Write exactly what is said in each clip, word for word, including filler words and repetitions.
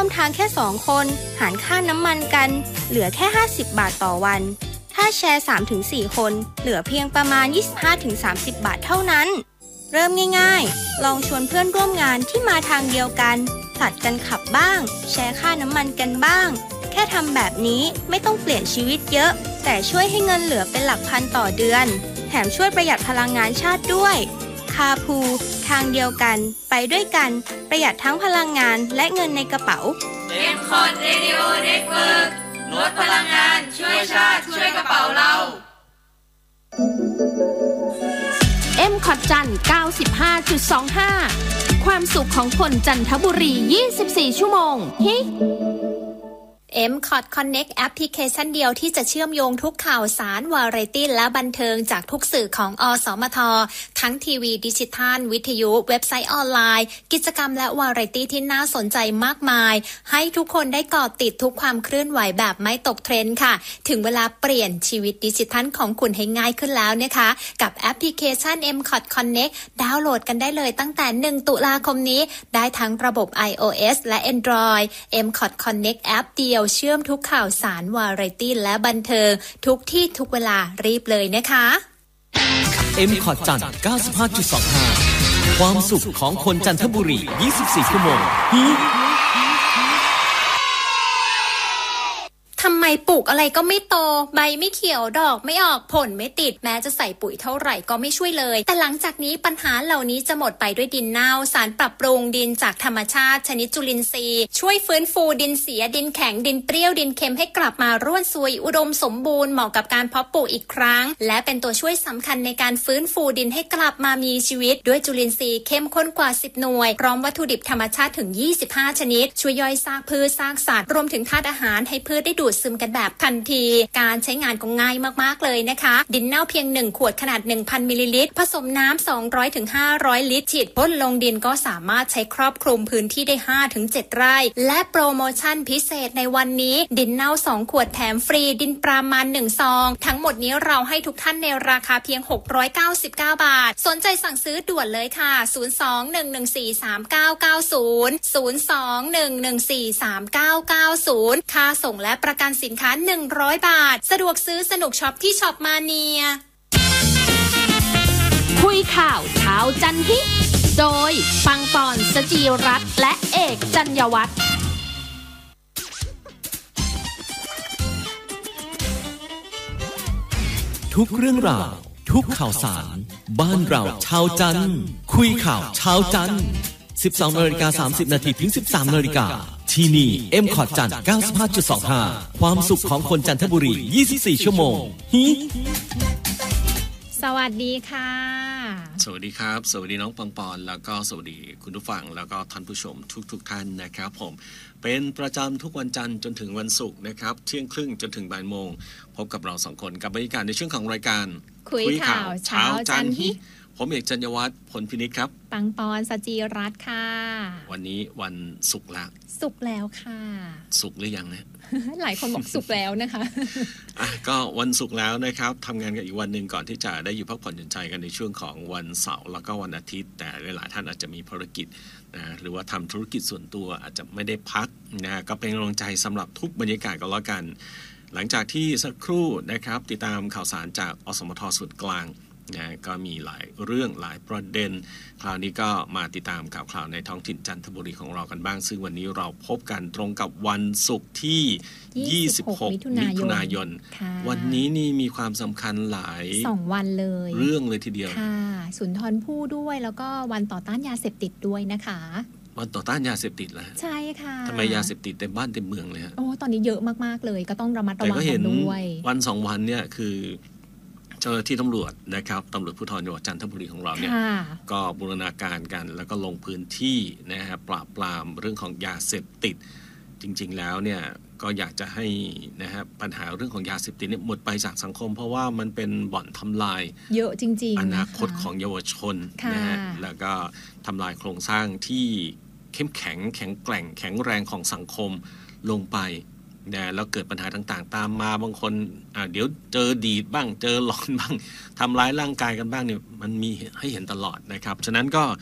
ทางแค่สองคนหารค่าน้ำมันกันเหลือแค่ห้าสิบบาทต่อวันถ้าแชร์ สามถึงสี่ คนเหลือเพียงประมาณ ยี่สิบห้าถึงสามสิบ บาทเท่านั้นเริ่มง่ายๆลองชวนเพื่อนร่วมงานที่มาทางเดียวกันผลัดกันขับบ้างแชร์ค่าน้ำมันกันบ้างแค่ทำแบบนี้ไม่ต้องเปลี่ยนชีวิตเยอะแต่ช่วยให้เงินเหลือเป็นหลักพันต่อเดือนแถมช่วยประหยัดพลังงานชาติด้วยคาพูทางเดียวกันไปด้วยกันประหยัดทั้งพลังงานและเงินในกระเป๋าเอ็ม คอท Radio Network ลดพลังงานช่วยชาติช่วยกระเป๋าเราเอ็ม คอท จันทร์ เก้าสิบห้าจุดสองห้า ความสุขของคนจันทบุรียี่สิบสี่ชั่วโมงฮิเอ็ม คอท Connect แอปพลิเคชันเดียวที่จะเชื่อมโยงทุกข่าวสารวาไรตี้และบันเทิงจากทุกสื่อของอสมททั้งทีวีดิจิทัลวิทยุเว็บไซต์ออนไลน์กิจกรรมและวาไรตี้ที่น่าสนใจมากมายให้ทุกคนได้เกาะติดทุกความเคลื่อนไหวแบบไม่ตกเทรนด์ค่ะถึงเวลาเปลี่ยนชีวิตดิจิทัลของคุณให้ง่ายขึ้นแล้วนะคะกับแอปพลิเคชัน เอ็ม คอท Connect ดาวน์โหลดกันได้เลยตั้งแต่หนึ่งตุลาคมนี้ได้ทั้งระบบ iOS และ Android เอ็ม คอท Connect แอปเดียวเชื่อมทุกข่าวสารวาไรตี้และบันเทิงทุกที่ทุกเวลารีบเลยนะคะเอ็ม คอท จันทร์ เก้าสิบห้าจุดสองห้า ความสุขของคนจันทบุรียี่สิบสี่ชั่วโมงทำไมปลูกอะไรก็ไม่โตใบไม่เขียวดอกไม่ออกผลไม่ติดแม้จะใส่ปุ๋ยเท่าไหร่ก็ไม่ช่วยเลยแต่หลังจากนี้ปัญหาเหล่านี้จะหมดไปด้วยดินเน่าสารปรับปรุงดินจากธรรมชาติชนิดจุลินทรีย์ช่วยฟื้นฟูดินเสียดินแข็งดินเปรี้ยวดินเค็มให้กลับมาร่วนซุยอุดมสมบูรณ์เหมาะกับการเพาะปลูกอีกครั้งและเป็นตัวช่วยสำคัญในการฟื้นฟูดินให้กลับมามีชีวิตด้วยจุลินทรีย์เข้มข้นกว่าสิบหน่วยพร้อมวัตถุดิบธรรมชาติถึงยี่สิบห้าชนิดช่วยย่อยซากพืชซากสัตว์รวมถึงธาตุอาหารให้พืชได้ดูดซึมกันแบบทันทีการใช้งานก็ง่ายมากๆเลยนะคะดินเน่าเพียงหนึ่งขวดขนาด หนึ่งพัน มิลลิลิตรผสมน้ำ สองร้อยถึงห้าร้อย ลิตรฉีดพ่นลงดินก็สามารถใช้ครอบคลุมพื้นที่ได้ ห้าถึงเจ็ด ไร่และโปรโมชั่นพิเศษในวันนี้ดินเน่าสองขวดแถมฟรีดินปรามันหนึ่งซองทั้งหมดนี้เราให้ทุกท่านในราคาเพียงหกร้อยเก้าสิบเก้าบาทสนใจสั่งซื้อด่วนเลยค่ะศูนย์ สอง หนึ่ง หนึ่ง สี่ สาม เก้า เก้า ศูนย์ ศูนย์ สอง หนึ่ง หนึ่ง สี่ สาม เก้า เก้า ศูนย์ค่าส่งและประกันสินค้าหนึ่งร้อยบาทสะดวกซื้อสนุกช็อปที่ช็อปมาเนียคุยข่าวเช้าจันฮิโดยปังปอนสจีรัตน์และเอกจัญญวัฒน์ทุกเรื่องราวทุกข่าวสารบ้านเราชาวจันทร์คุยข่าวเช้าจันทร์ สิบสองนาฬิกาสามสิบนาที ถึง สิบสามนาฬิกาที่นี่ เอ็ม คอท จันทร์ เก้าสิบห้าจุดสองห้า ความสุขของคนจันทบุรียี่สิบสี่ชั่วโมงฮิสวัสดีค่ะสวัสดีครับสวัสดีน้องปังปอนแล้วก็สวัสดีคุณผู้ฟังแล้วก็ท่านผู้ชมทุกๆ ท่านนะครับผมเป็นประจำทุกวันจันทร์จนถึงวันศุกร์นะครับเที่ยงครึ่งจนถึงบ่ายโมงพบกับเราสองคนกับบรรยากาศในช่วงของรายการคุยข่าวเช้าจันทร์ฮิผมเอกจัญญวัฒน์ผลพินิจครับปังปอนสจีรัตน์ค่ะวันนี้วันศุกร์แล้วศุกร์แล้วค่ะศุกร์หรือยังนะหลายคนบอกศุกร์แล้วนะคะอ่ะก็วันศุกร์แล้วนะครับทำงานกันอีกวันหนึ่งก่อนที่จะได้อยู่พักผ่อนหย่อนใจกันในช่วงของวันเสาร์แล้วก็วันอาทิตย์แต่หลายๆท่านอาจจะมีภารกิจนะหรือว่าทำธุรกิจส่วนตัวอาจจะไม่ได้พักนะก็เป็นกำลังใจสำหรับทุกบรรยากาศก็แล้วกันหลังจากที่สักครู่นะครับติดตามข่าวสารจากอสมทส่วนกลางนะก็มีหลายเรื่องหลายประเด็นคราวนี้ก็มาติดตามข่าวคราวในท้องถิ่นจันทบุรีของเรากันบ้างซึ่งวันนี้เราพบกันตรงกับวันศุกร์ที่ยี่สิบหกมิถุนายนวันนี้นี่มีความสำคัญหลายสองวันเลยเรื่องเลยทีเดียวค่ะสุนทรภู่ด้วยแล้วก็วันต่อต้านยาเสพติดด้วยนะคะวันต่อต้านยาเสพติดเหรอใช่ค่ะทำไมยาเสพติดเต็มบ้านเต็มเมืองเลยฮะโอ้ตอนนี้เยอะมากๆเลยก็ต้องระมัดระวังกันด้วยวันสองวันเนี่ยคือเจ้าหน้าที่ตำรวจนะครับตำรวจภูธรจังหวัดจันทบุรีของเราเนี่ยก็บูรณาการกันแล้วก็ลงพื้นที่นะฮะปราบปรามเรื่องของยาเสพติดจริงๆแล้วเนี่ยก็อยากจะให้นะฮะปัญหาเรื่องของยาเสพติดเนี่ยหมดไปจากสังคมเพราะว่ามันเป็นบ่อนทำลายเยอะจริงๆอนาคตของเยาวชนนะฮะแล้วก็ทำลายโครงสร้างที่เข้มแข็งแข็งแกร่งแข็งแรงของสังคมลงไปนะแล้วเกิดปัญหาต่างๆตามมาบางคนอ่าเดี๋ยวเจอดีดบ้างเจอหลอนบ้างทำร้ายร่างกายกันบ้างเนี่ยมันมีให้เห็นตลอดนะครับฉะนั้นก็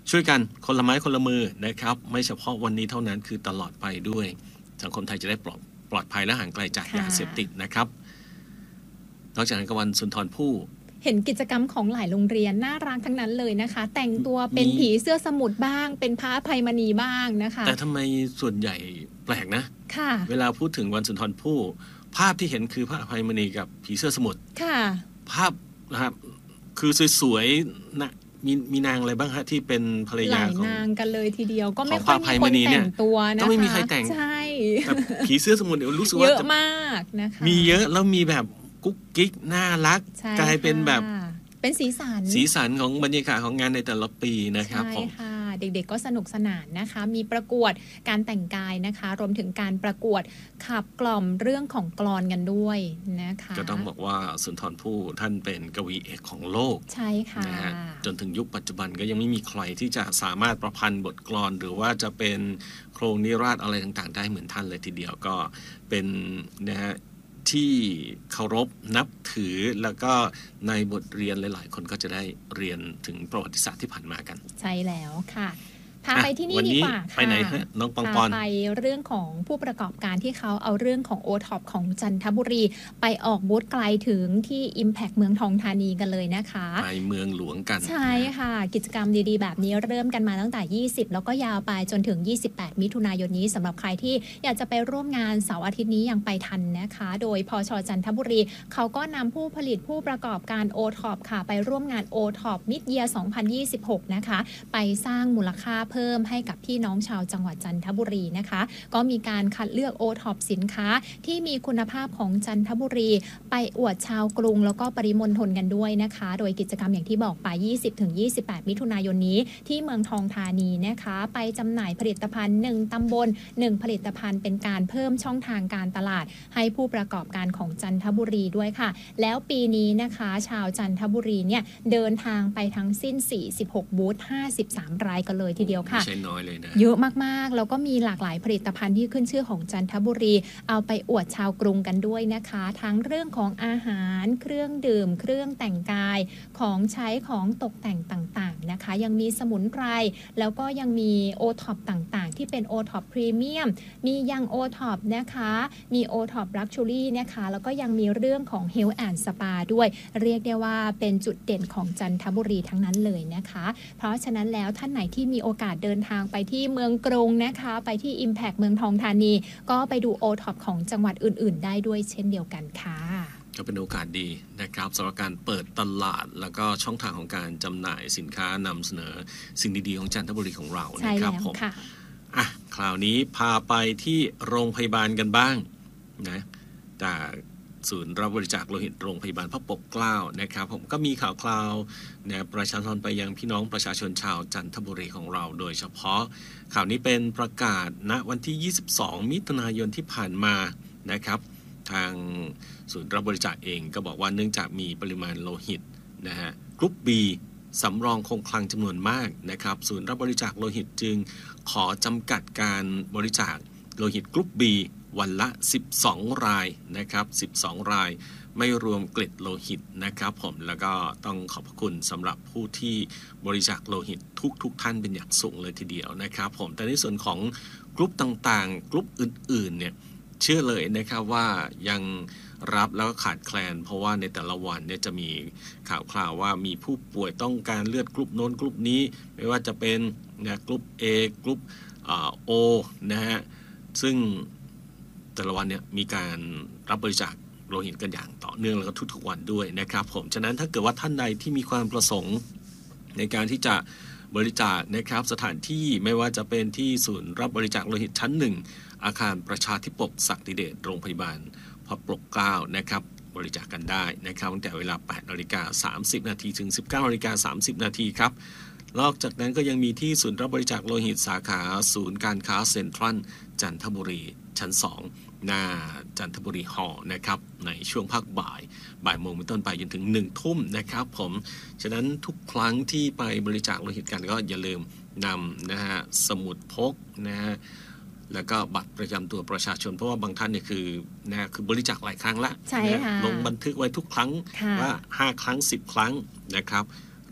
ช่วยกันคนละไม้คนละมือนะครับไม่เฉพาะวันนี้เท่านั้นคือตลอดไปด้วยสังคมไทยจะได้ปลอดปลอดภัยและห่างไกลจากยาเสพติดนะครับนอกจากนั้นก็วันสุนทรภู่เห็นกิจกรรมของหลายโรงเรียนน่ารักทั้งนั้นเลยนะคะแต่งตัวเป็นผีเสื้อสมุทรบ้างเป็นพระอภัยมณีบ้างนะคะแต่ทำไมส่วนใหญ่แปลกนะค่ะเวลาพูดถึงวันสุนทรภู่ภาพที่เห็นคือพระอภัยมณีกับผีเสื้อสมุทรค่ะภาพนะครับคือสวยๆนะมีมีนางอะไรบ้างฮะที่เป็นภรรยาของหลายนางกันเลยทีเดียวก็ไม่ค่อยมีคนแต่งตัวนะคะก็ไม่มีใครแต่งใช่แต่ผีเสื้อสมุทรเดี๋ยวรู้สึกว่าเยอะมากนะคะมีเยอะแล้วมีแบบกุ๊กกิ๊กน่ารักกลายเป็นแบบเป็นสีสันสีสันของบรรยากาศของงานในแต่ละปีนะครับใช่ค่ะเด็กๆก็สนุกสนานนะคะมีประกวดการแต่งกายนะคะรวมถึงการประกวดขับกล่อมเรื่องของกลอนกันด้วยนะคะก็ต้องบอกว่าสุนทรภู่ท่านเป็นกวีเอกของโลกใช่ค่ะนะฮะจนถึงยุคปัจจุบันก็ยังไม่มีใครที่จะสามารถประพันธ์บทกลอนหรือว่าจะเป็นโครงนิราศอะไรต่างๆได้เหมือนท่านเลยทีเดียวก็เป็นนะฮะที่เคารพนับถือแล้วก็ในบทเรียนหลายๆคนก็จะได้เรียนถึงประวัติศาสตร์ที่ผ่านมากันใช่แล้วค่ะพาไปที่นี่ดีกว่าค่ะไปไหนฮะน้องปองปอนไปเรื่องของผู้ประกอบการที่เขาเอาเรื่องของ โอ ท็อป ของจันทบุรีไปออกบูธไกลถึงที่ Impact เมืองทองธานีกันเลยนะคะไปเมืองหลวงกันใช่ค่ะกิจกรรมดีๆแบบนี้เริ่มกันมาตั้งแต่ยี่สิบแล้วก็ยาวไปจนถึงยี่สิบแปดมิถุนายนนี้สำหรับใครที่อยากจะไปร่วมงานเสาร์อาทิตย์นี้ยังไปทันนะคะโดยพช.จันทบุรีเขาก็นำผู้ผลิตผู้ประกอบการ โอ ท็อป ค่ะไปร่วมงาน โอ ท็อป Mid Year สองพันยี่สิบหกนะคะไปสร้างมูลค่าเพิ่มให้กับพี่น้องชาวจังหวัดจันทบุรีนะคะก็มีการคัดเลือก โอ ท็อป สินค้าที่มีคุณภาพของจันทบุรีไปอวดชาวกรุงแล้วก็ปริมณฑลกันด้วยนะคะโดยกิจกรรมอย่างที่บอกไป ยี่สิบถึงยี่สิบแปด มิถุนายนนี้ที่เมืองทองธานีนะคะไปจำหน่ายผลิตภัณฑ์หนึ่งตำบลหนึ่งผลิตภัณฑ์เป็นการเพิ่มช่องทางการตลาดให้ผู้ประกอบการของจันทบุรีด้วยค่ะแล้วปีนี้นะคะชาวจันทบุรีเนี่ยเดินทางไปทั้งสิ้นสี่สิบหกบูธห้าสิบสามรายกันเลยทีเดียวค่ะไม่ใช่น้อยเลยเยอะมากๆแล้วก็มีหลากหลายผลิตภัณฑ์ที่ขึ้นชื่อของจันทบุรีเอาไปอวดชาวกรุงกันด้วยนะคะทั้งเรื่องของอาหารเครื่องดื่มเครื่องแต่งกายของใช้ของตกแต่งต่างๆนะคะยังมีสมุนไพรแล้วก็ยังมีโอท็อปต่างๆที่เป็นโอท็อปพรีเมียมมียังโอท็อปนะคะมีโอท็อปลักชัวรี่นะคะแล้วก็ยังมีเรื่องของเฮลท์แอนด์สปาด้วยเรียกได้ว่าเป็นจุดเด่นของจันทบุรีทั้งนั้นเลยนะคะเพราะฉะนั้นแล้วท่านไหนที่มีโอกาสเดินทางไปที่เมืองกรุงนะคะไปที่ Impact เมืองทองธานีก็ไปดู โอ ท็อป ของจังหวัดอื่นๆได้ด้วยเช่นเดียวกันค่ะก็เป็นโอกาสดีนะครับสำหรับการเปิดตลาดแล้วก็ช่องทางของการจำหน่ายสินค้านำเสนอสิ่งดีๆของจันทบุรีของเรานะครับผมอ่ะคราวนี้พาไปที่โรงพยาบาลกันบ้างนะจากศูนย์รับบริจาคโลหิตโรงพยาบาลพระปกเกล้านะครับผมก็มีข่าวคราวนะประชาชนไปยังพี่น้องประชาชนชาวจันทบุรีของเราโดยเฉพาะข่าวนี้เป็นประกาศณวันที่ยี่สิบสองมิถุนายนที่ผ่านมานะครับทางศูนย์รับบริจาคเองก็บอกว่าเนื่องจากมีปริมาณโลหิตนะฮะกรุ๊ป B สำรองคงคลังจำนวนมากนะครับศูนย์รับบริจาคโลหิตจึงขอจำกัดการบริจาคโลหิตกรุ๊ป B วันละสิบสองรายนะครับสิบสองรายไม่รวมเกล็ดโลหิตนะครับผมแล้วก็ต้องขอบคุณสำหรับผู้ที่บริจาคโลหิตทุกทุกท่านเป็นอย่างสูงเลยทีเดียวนะครับผมแต่ในส่วนของกรุ๊ปต่างๆกรุ๊ปอื่นๆเนี่ยเชื่อเลยนะครับว่ายังรับแล้วก็ขาดแคลนเพราะว่าในแต่ละวันเนี่ยจะมีข่าวคราวว่ามีผู้ป่วยต้องการเลือดกรุ๊ปโน้นกรุ๊ปนี้ไม่ว่าจะเป็นนะกรุ๊ป A กรุ๊ปอ่า O นะฮะซึ่งแต่ละวันเนี่ยมีการรับบริจาคโลหิตกันอย่างต่อเนื่องแล้วก็ทุกๆวันด้วยนะครับผมฉะนั้นถ้าเกิดว่าท่านใดที่มีความประสงค์ในการที่จะบริจาคนะครับสถานที่ไม่ว่าจะเป็นที่ศูนย์รับบริจาคโลหิตชั้นหนึ่งอาคารประชาธิปกศักดิเดชโรงพยาบาลพระปกเกล้านะครับบริจาคกันได้นะครับตั้งแต่เวลา แปดนาฬิกาสามสิบนาทีถึง สิบเก้านาฬิกาสามสิบนาทีครับนอกจากนั้นก็ยังมีที่ศูนย์รับบริจาคโลหิตสาขาศูนย์การค้าเซ็นทรัลจันทบุรีชั้นสองหน้าจันทบุรีฮอลล์นะครับในช่วงภาคบ่ายบ่ายโมงเป็นต้นไปจนถึงหนึ่งทุ่มนะครับผมฉะนั้นทุกครั้งที่ไปบริจาคโลหิตกันก็อย่าลืมนำนะฮะสมุดพกนะฮะแล้วก็บัตรประจำตัวประชาชนเพราะว่าบางท่านเนี่ยคือนะคือบริจาคหลายครั้งละใช่ค่ะลงบันทึกไว้ทุกครั้งว่าห้าครั้งสิบครั้งนะครับห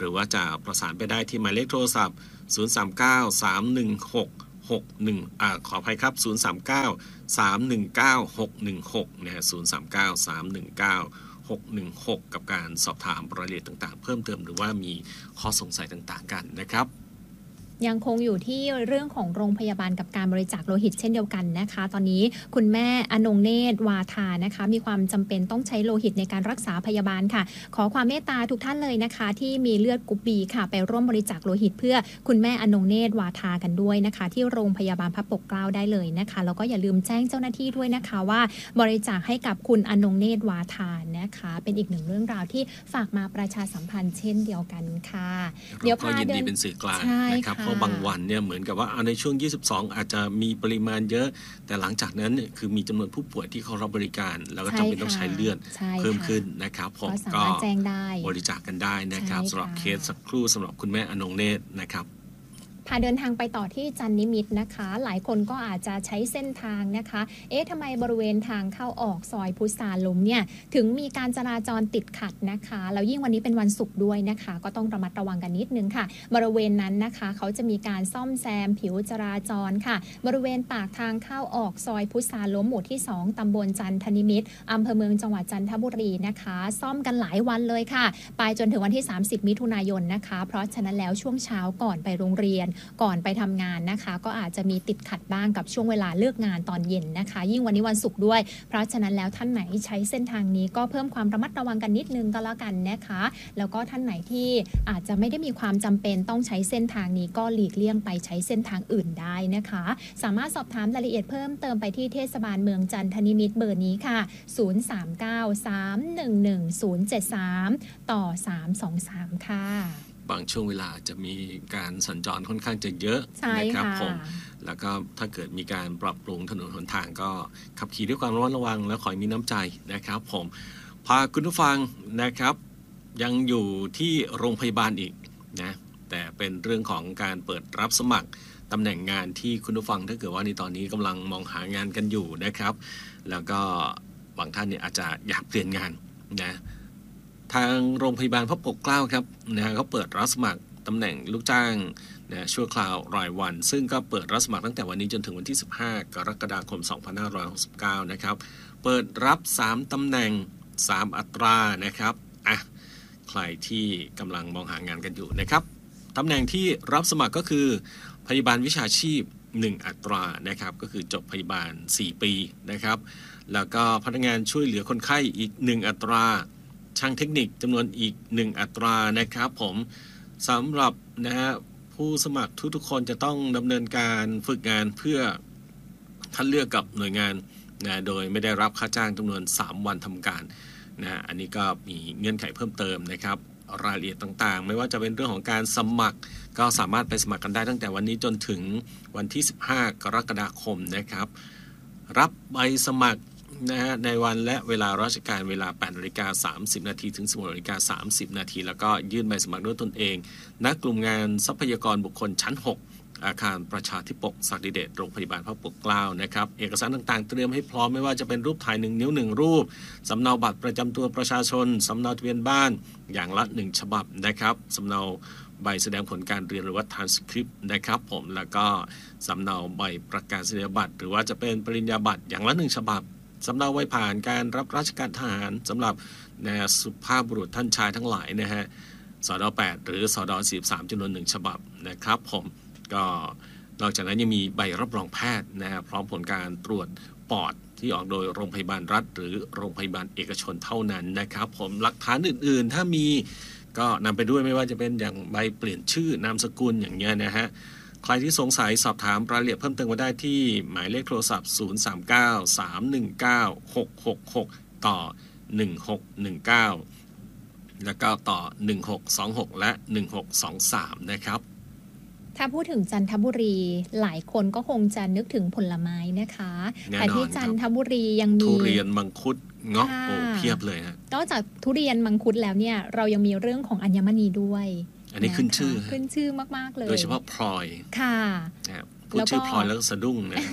รือว่าจะประสานไปได้ที่หมายเลขโทรศัพท์ศูนย์ สาม เก้า สาม หนึ่ง หก หก หนึ่งอ่าขออภัยครับศูนย์ สาม เก้า สาม หนึ่ง เก้า หก หนึ่ง หกนะฮะศูนย์ สาม เก้า สาม หนึ่ง เก้า หก หนึ่ง หกกับการสอบถามรายละเอียดต่างๆเพิ่มเติมหรือว่ามีข้อสงสัยต่างๆกันนะครับยังคงอยู่ที่เรื่องของโรงพยาบาลกับการบริจาคโลหิตเช่นเดียวกันนะคะตอนนี้คุณแม่อนงเนตรวาทานะคะมีความจำเป็นต้องใช้โลหิตในการรักษาพยาบาลค่ะขอความเมตตาทุกท่านเลยนะคะที่มีเลือดกรุ๊ป บี ค่ะไปร่วมบริจาคโลหิตเพื่อคุณแม่อนงเนตรวาทากันด้วยนะคะที่โรงพยาบาลพระปกเกล้าได้เลยนะคะแล้วก็อย่าลืมแจ้งเจ้าหน้าที่ด้วยนะคะว่าบริจาคให้กับคุณอนงเนตรวาทานะคะเป็นอีกหนึ่งเรื่องราวที่ฝากมาประชาสัมพันธ์เช่นเดียวกันค่ะเดี๋ยวพายินดีเป็นสื่อกลางนะครับเพราะบางวันเนี่ยเหมือนกับว่าในช่วงยี่สิบสองอาจจะมีปริมาณเยอะแต่หลังจากนั้นเนี่ยคือมีจำนวนผู้ป่วยที่เขารับบริการแล้วก็จำเป็นต้องใช้เลือดเพิ่มขึ้นนะครับผมก็บริจาคกันได้นะครับสำหรับเคสสักครู่สำหรับคุณแม่อนงเนตรนะครับพาเดินทางไปต่อที่จันนิมิตรนะคะหลายคนก็อาจจะใช้เส้นทางนะคะเอ๊ะทำไมบริเวณทางเข้าออกซอยพุทธาลมเนี่ยถึงมีการจราจรติดขัดนะคะแล้วยิ่งวันนี้เป็นวันศุกร์ด้วยนะคะก็ต้องระมัดระวังกันนิดนึงค่ะบริเวณนั้นนะคะเขาจะมีการซ่อมแซมผิวจราจรค่ะบริเวณปากทางเข้าออกซอยพุทธาลมหมู่ที่สองตำบลจันทนิมิตรอำเภอเมืองจังหวัดจันทบุรีนะคะซ่อมกันหลายวันเลยค่ะไปจนถึงวันที่สามสิบมิถุนายนนะคะเพราะฉะนั้นแล้วช่วงเช้าก่อนไปโรงเรียนก่อนไปทำงานนะคะก็อาจจะมีติดขัดบ้างกับช่วงเวลาเลิกงานตอนเย็นนะคะยิ่งวันนี้วันศุกร์ด้วยเพราะฉะนั้นแล้วท่านไหนใช้เส้นทางนี้ก็เพิ่มความระมัดระวังกันนิดนึงก็แล้วกันนะคะแล้วก็ท่านไหนที่อาจจะไม่ได้มีความจำเป็นต้องใช้เส้นทางนี้ก็หลีกเลี่ยงไปใช้เส้นทางอื่นได้นะคะสามารถสอบถามรายละเอียดเพิ่มเติมไปที่เทศบาลเมืองจันทนิมิตรเบอร์นี้ค่ะศูนย์ สาม เก้า สาม หนึ่ง หนึ่ง ศูนย์ เจ็ด สาม ต่อ สาม สอง สาม ค่ะบางช่วงเวลาจะมีการสัญจรค่อนข้างจะเยอะนะครับผมแล้วก็ถ้าเกิดมีการปรับปรุงถนนหนทางก็ขับขี่ด้วยความระมัดระวังและขอให้มีน้ำใจนะครับผมพาคุณผู้ฟังนะครับยังอยู่ที่โรงพยาบาลอีกนะแต่เป็นเรื่องของการเปิดรับสมัครตำแหน่งงานที่คุณผู้ฟังถ้าเกิดว่าในตอนนี้กำลังมองหางานกันอยู่นะครับแล้วก็บางท่านเนี่ยอาจจะอยากเปลี่ยนงานนะทางโรงพยาบาลพระปกเกล้าครับนะเขาเปิดรับสมัครตำแหน่งลูกจ้างนะชั่วคราวรายวันซึ่งก็เปิดรับสมัครตั้งแต่วันนี้จนถึงวันที่สิบห้ากรกฎาคมสองพันห้าร้อยหกสิบเก้านะครับเปิดรับสามตำแหน่งสามอัตรานะครับอ่ะใครที่กำลังมองหางานกันอยู่นะครับตำแหน่งที่รับสมัครก็คือพยาบาลวิชาชีพหนึ่งอัตรานะครับก็คือจบพยาบาลสี่ปีนะครับแล้วก็พนักงานช่วยเหลือคนไข้อีกหนึ่งอัตราช่างเทคนิคจำนวนอีกหนึ่งอัตรานะครับผมสำหรับนะฮะผู้สมัครทุกๆคนจะต้องดำเนินการฝึกงานเพื่อคัดเลือกกับหน่วยงานนะโดยไม่ได้รับค่าจ้างจำนวนสามวันทำการนะอันนี้ก็มีเงื่อนไขเพิ่มเติมนะครับรายละเอียดต่างๆไม่ว่าจะเป็นเรื่องของการสมัครก็สามารถไปสมัครกันได้ตั้งแต่วันนี้จนถึงวันที่สิบห้ากรกฎาคมนะครับรับใบสมัครนะฮะในวันและเวลาราชการเวลา แปดนาฬิกาสามสิบนาทีถึง สิบหกนาฬิกาสามสิบนาทีแล้วก็ยื่นใบสมัครด้วยตนเองณกลุ่มงานทรัพยากรบุคคลชั้นหกอาคารประชาธิปกศักดิเดชโรงพยาบาลพระปกเกล้านะครับเอกสารต่างๆเตรียมให้พร้อมไม่ว่าจะเป็นรูปถ่ายหนึ่งนิ้วหนึ่งรูปสำเนาบัตรประจำตัวประชาชนสำเนาทะเบียนบ้านอย่างละหนึ่งฉบับนะครับสำเนาใบแสดงผลการเรียนหรือว่า transcript นะครับผมแล้วก็สำเนาใบประกาศนียบัตรหรือว่าจะเป็นปริญญาบัตรอย่างละหนึ่งฉบับสำเนาไว้ผ่านการรับราชการทหารสำหรับนะสุภาพบุรุษท่านชายทั้งหลายนะฮะสดแปดหรือสดสี่สิบสามจำนวนหนึ่งฉบับนะครับผมก็นอกจากนั้นยังมีใบรับรองแพทย์นะฮะพร้อมผลการตรวจปอดที่ออกโดยโรงพยาบาลรัฐหรือโรงพยาบาลเอกชนเท่านั้นนะครับผมหลักฐานอื่นๆถ้ามีก็นำไปด้วยไม่ว่าจะเป็นอย่างใบเปลี่ยนชื่อนามสกุลอย่างเงี้ยนะฮะใครที่สงสัยสอบถามรายละเอียดเพิ่มเติมมาได้ที่หมายเลขโทรศัพท์ศูนย์ สาม เก้า สาม หนึ่ง เก้า หก หก หกต่อหนึ่งหกหนึ่งเก้าแล้วก็ต่อหนึ่งหกสองหกและหนึ่งหกสองสามนะครับถ้าพูดถึงจันทบุรีหลายคนก็คงจะนึกถึงผลไม้นะคะแต่ที่จันทบุรียังมีทุเรียนมังคุดเงาะโอ้เพียบเลยฮะนอกจากทุเรียนมังคุดแล้วเนี่ยเรายังมีเรื่องของอัญมณีด้วยอันนี้ขึ้นชื่อขึ้นชื่อมากๆเลยโดยเฉพาะพลอยค่ะพูดชื่อพลอยแล้วก็สะดุ้งนะ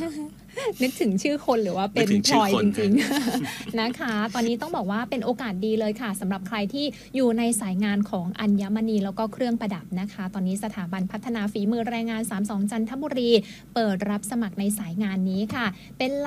นึกถึงชื่อคนหรือว่าเป็นพลอยจริงๆนะคะตอนนี้ต้องบอกว่าเป็นโอกาสดีเลยค่ะสำหรับใครที่อยู่ในสายงานของอัญมณีแล้วก็เครื่องประดับนะคะตอนนี้สถาบันพัฒนาฝีมือแรงงานสามสิบสองจันทบุรีเปิดรับสมัครในสายงานนี้ค่ะเป็น